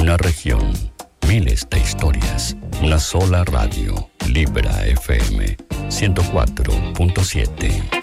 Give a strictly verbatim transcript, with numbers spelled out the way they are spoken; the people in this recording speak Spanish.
Una región, miles de historias. Una sola radio. Libera F M ciento cuatro punto siete.